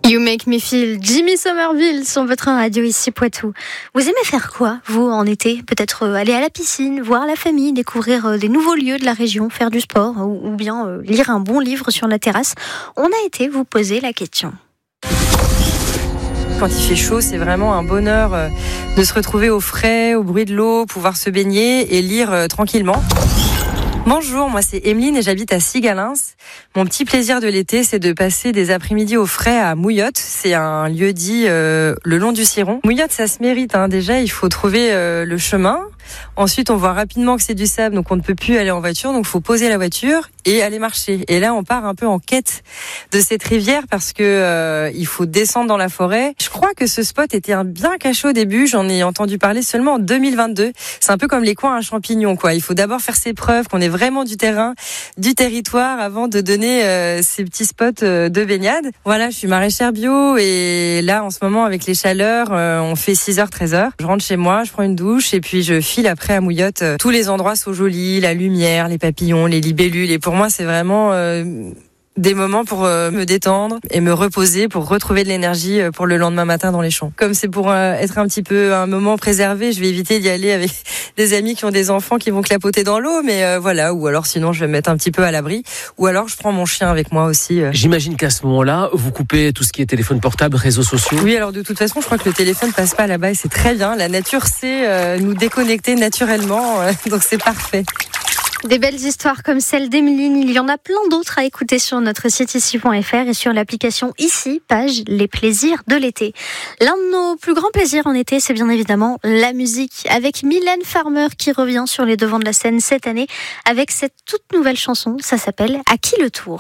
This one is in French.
You Make Me Feel, Jimmy Somerville sur votre radio ici Poitou. Vous aimez faire quoi, vous, en été? Peut-être aller à la piscine, voir la famille, découvrir des nouveaux lieux de la région, faire du sport ou bien lire un bon livre sur la terrasse. On a été vous poser la question. Quand il fait chaud, c'est vraiment un bonheur de se retrouver au frais, au bruit de l'eau, pouvoir se baigner et lire tranquillement. Bonjour, moi c'est Emeline et j'habite à Sigalins. Mon petit plaisir de l'été, c'est de passer des après-midi au frais à Mouillotte. C'est un lieu dit le long du Ciron. Mouillotte, ça se mérite. Déjà, il faut trouver le chemin. Ensuite, on voit rapidement que c'est du sable, donc on ne peut plus aller en voiture. Donc, il faut poser la voiture et aller marcher. Et là, on part un peu en quête de cette rivière parce que il faut descendre dans la forêt. Je crois que ce spot était bien caché au début. J'en ai entendu parler seulement en 2022. C'est un peu comme les coins à champignons, quoi. Il faut d'abord faire ses preuves, qu'on ait vraiment du terrain, du territoire, avant de donner ces petits spots de baignade. Voilà, je suis maraîchère bio et là, en ce moment, avec les chaleurs, on fait 6h, 13h. Je rentre chez moi, je prends une douche et puis je file après à Mouillotte. Tous les endroits sont jolis, la lumière, les papillons, les libellules. Et pour moi, c'est vraiment des moments pour me détendre et me reposer, pour retrouver de l'énergie pour le lendemain matin dans les champs. Comme c'est pour être un petit peu un moment préservé, je vais éviter d'y aller avec des amis qui ont des enfants qui vont clapoter dans l'eau, mais voilà. Ou alors sinon, je vais me mettre un petit peu à l'abri. Ou alors, je prends mon chien avec moi aussi. J'imagine qu'à ce moment-là, vous coupez tout ce qui est téléphone portable, réseaux sociaux. Oui, alors de toute façon, je crois que le téléphone passe pas là-bas et c'est très bien. La nature sait nous déconnecter naturellement, donc c'est parfait. Des belles histoires comme celle d'Emeline, il y en a plein d'autres à écouter sur notre site ici.fr et sur l'application Ici, page Les plaisirs de l'été. L'un de nos plus grands plaisirs en été, c'est bien évidemment la musique, avec Mylène Farmer qui revient sur les devants de la scène cette année avec cette toute nouvelle chanson, ça s'appelle « À qui le tour ?»